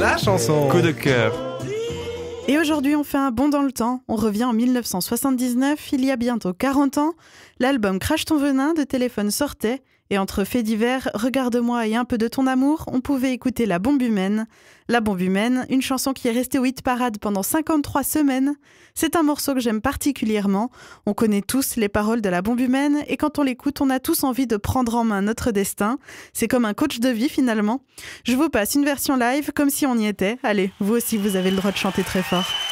La chanson. Coup de cœur. Et aujourd'hui, on fait un bond dans le temps. On revient en 1979, il y a bientôt 40 ans. L'album Crache ton venin de Téléphone sortait. Et entre faits divers, Regarde-moi et un peu de ton amour, on pouvait écouter La Bombe Humaine. La Bombe Humaine, une chanson qui est restée au hit parade pendant 53 semaines. C'est un morceau que j'aime particulièrement. On connaît tous les paroles de La Bombe Humaine et quand on l'écoute, on a tous envie de prendre en main notre destin. C'est comme un coach de vie finalement. Je vous passe une version live comme si on y était. Allez, vous aussi vous avez le droit de chanter très fort.